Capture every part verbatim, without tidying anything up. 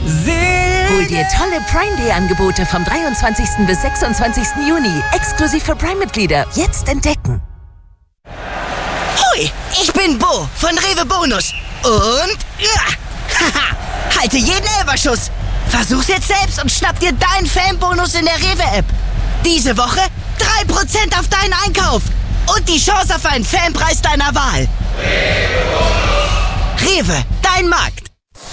Hol dir tolle Prime Day Angebote vom dreiundzwanzigsten bis sechsundzwanzigsten Juni. Exklusiv für Prime-Mitglieder. Jetzt entdecken. Hui, ich bin Bo von Rewe Bonus. Und ja, haha, halte jeden Elferschuss. Versuch's jetzt selbst und schnapp dir deinen Fanbonus in der Rewe-App. Diese Woche drei Prozent auf deinen Einkauf. Und die Chance auf einen Fanpreis deiner Wahl. Rewe Bonus. Rewe, dein Markt.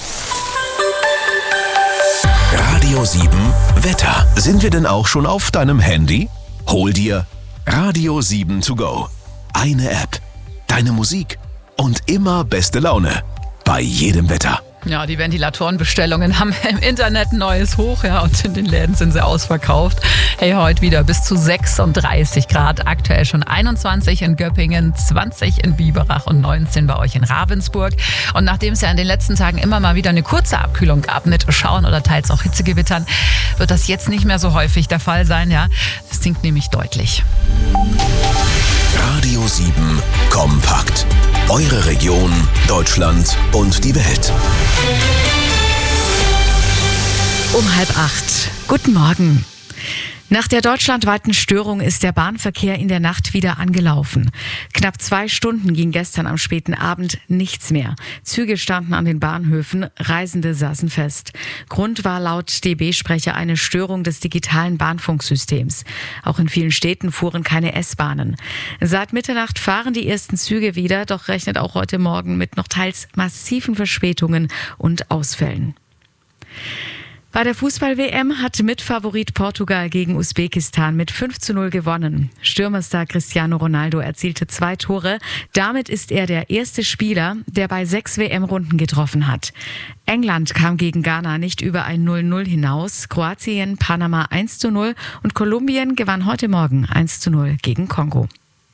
Radio sieben Wetter. Sind wir denn auch schon auf deinem Handy? Hol dir Radio sieben to go. Eine App, deine Musik und immer beste Laune. Bei jedem Wetter. Ja, die Ventilatorenbestellungen haben im Internet ein neues Hoch, ja, und in den Läden sind sie ausverkauft. Hey, heute wieder bis zu sechsunddreißig Grad, aktuell schon einundzwanzig in Göppingen, zwanzig in Biberach und neunzehn bei euch in Ravensburg. Und nachdem es ja in den letzten Tagen immer mal wieder eine kurze Abkühlung gab mit Schauern oder teils auch Hitzegewittern, wird das jetzt nicht mehr so häufig der Fall sein, ja. Das sinkt nämlich deutlich. Radio sieben kompakt. Eure Region, Deutschland und die Welt. Um halb acht. Guten Morgen. Nach der deutschlandweiten Störung ist der Bahnverkehr in der Nacht wieder angelaufen. Knapp zwei Stunden ging gestern am späten Abend nichts mehr. Züge standen an den Bahnhöfen, Reisende saßen fest. Grund war laut D B-Sprecher eine Störung des digitalen Bahnfunksystems. Auch in vielen Städten fuhren keine S-Bahnen. Seit Mitternacht fahren die ersten Züge wieder, doch rechnet auch heute Morgen mit noch teils massiven Verspätungen und Ausfällen. Bei der Fußball-W M hat Mitfavorit Portugal gegen Usbekistan mit fünf zu null gewonnen. Stürmerstar Cristiano Ronaldo erzielte zwei Tore. Damit ist er der erste Spieler, der bei sechs W M-Runden getroffen hat. England kam gegen Ghana nicht über ein null null hinaus. Kroatien, Panama eins zu null und Kolumbien gewann heute Morgen eins zu null gegen Kongo.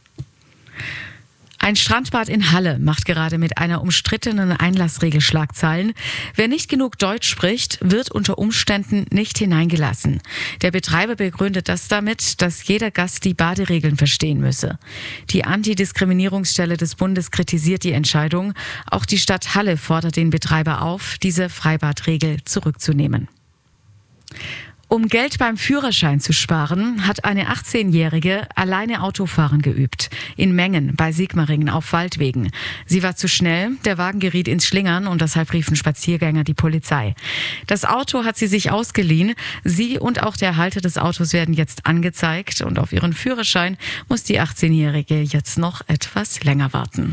Ein Strandbad in Halle macht gerade mit einer umstrittenen Einlassregel Schlagzeilen. Wer nicht genug Deutsch spricht, wird unter Umständen nicht hineingelassen. Der Betreiber begründet das damit, dass jeder Gast die Baderegeln verstehen müsse. Die Antidiskriminierungsstelle des Bundes kritisiert die Entscheidung. Auch die Stadt Halle fordert den Betreiber auf, diese Freibadregel zurückzunehmen. Um Geld beim Führerschein zu sparen, hat eine achtzehnjährige alleine Autofahren geübt. In Mengen bei Sigmaringen auf Waldwegen. Sie war zu schnell, der Wagen geriet ins Schlingern und deshalb riefen Spaziergänger die Polizei. Das Auto hat sie sich ausgeliehen. Sie und auch der Halter des Autos werden jetzt angezeigt und auf ihren Führerschein muss die achtzehnjährige jetzt noch etwas länger warten.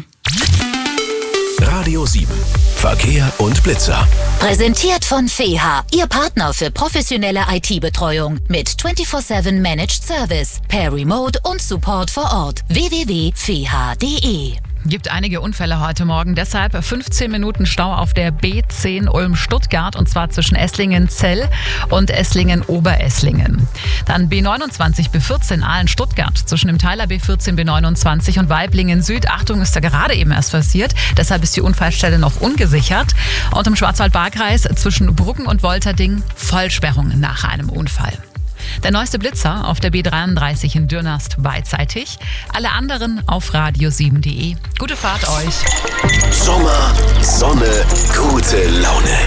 Radio sieben. Verkehr und Blitzer. Präsentiert von F E H, Ihr Partner für professionelle I T-Betreuung mit vierundzwanzig sieben Managed Service, per Remote und Support vor Ort. w w w punkt f e h punkt d e. Gibt einige Unfälle heute Morgen, deshalb fünfzehn Minuten Stau auf der B zehn Ulm-Stuttgart und zwar zwischen Esslingen-Zell und Esslingen-Oberesslingen. Dann B neunundzwanzig B vierzehn Aalen-Stuttgart zwischen dem Teiler B vierzehn B neunundzwanzig und Weiblingen-Süd. Achtung, ist da gerade eben erst passiert, deshalb ist die Unfallstelle noch ungesichert. Und im Schwarzwald-Baar-Kreis zwischen Bruggen und Wolterding Vollsperrung nach einem Unfall. Der neueste Blitzer auf der B dreiunddreißig in Dürnast beidseitig. Alle anderen auf radio sieben punkt d e. Gute Fahrt euch. Sommer, Sonne, gute Laune.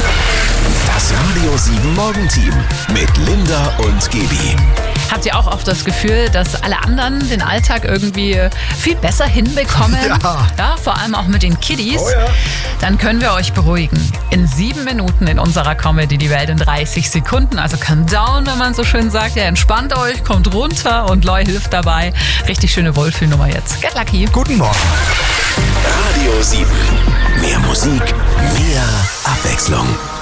Das Radio sieben Morgenteam mit Linda und Gaby. Habt ihr auch oft das Gefühl, dass alle anderen den Alltag irgendwie viel besser hinbekommen? Ja. Ja, vor allem auch mit den Kiddies. Oh ja. Dann können wir euch beruhigen. In sieben Minuten in unserer Comedy Die Welt in dreißig Sekunden. Also Countdown, wenn man so schön sagt. Ja, entspannt euch, kommt runter und Loi hilft dabei. Richtig schöne Wohlfühlnummer jetzt. Get lucky. Guten Morgen. Radio sieben. Mehr Musik, mehr Abwechslung.